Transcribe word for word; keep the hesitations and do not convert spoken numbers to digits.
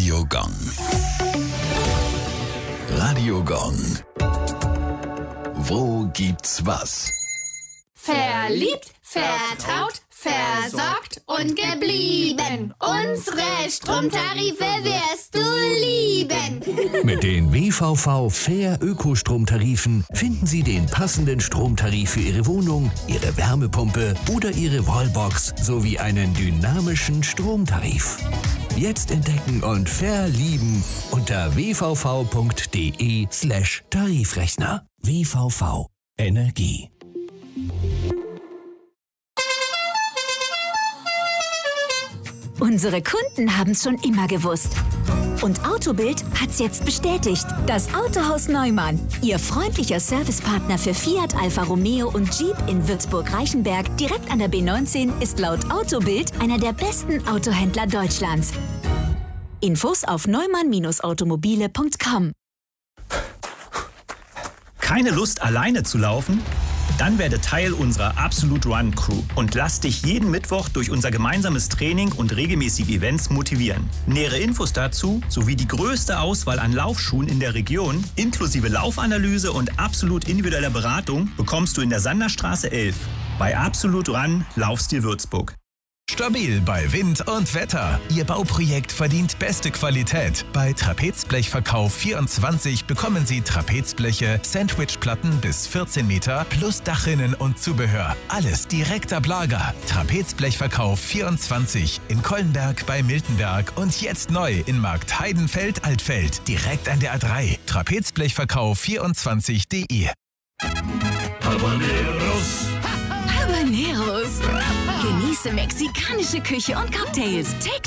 Radio Gong. Radio Gong. Wo gibt's was? Verliebt, vertraut, versorgt und geblieben. Unsere Stromtarife wirst du lieben. Mit den W V V Fair Ökostromtarifen finden Sie den passenden Stromtarif für Ihre Wohnung, Ihre Wärmepumpe oder Ihre Wallbox sowie einen dynamischen Stromtarif. Jetzt entdecken und verlieben unter w v v punkt d e slash Tarifrechner. W V V Energie. Unsere Kunden haben es schon immer gewusst. Und Autobild hat's jetzt bestätigt. Das Autohaus Neumann, Ihr freundlicher Servicepartner für Fiat, Alfa Romeo und Jeep in Würzburg-Reichenberg, direkt an der B neunzehn, ist laut Autobild einer der besten Autohändler Deutschlands. Infos auf neumann Bindestrich automobile punkt com. Keine Lust, alleine zu laufen? Dann werde Teil unserer Absolute Run Crew und lass dich jeden Mittwoch durch unser gemeinsames Training und regelmäßige Events motivieren. Nähere Infos dazu sowie die größte Auswahl an Laufschuhen in der Region, inklusive Laufanalyse und absolut individueller Beratung, bekommst du in der Sanderstraße elf. Bei Absolute Run Laufstil Würzburg. Stabil bei Wind und Wetter. Ihr Bauprojekt verdient beste Qualität. Bei Trapezblechverkauf vierundzwanzig bekommen Sie Trapezbleche, Sandwichplatten bis vierzehn Meter plus Dachrinnen und Zubehör. Alles direkt ab Lager. Trapezblechverkauf vierundzwanzig in Kollenberg bei Miltenberg und jetzt neu in Markt Heidenfeld-Altfeld. Direkt an der A drei. Trapezblechverkauf vierundzwanzig punkt de. Habaneros. Habaneros. Genieße mexikanische Küche und Cocktails.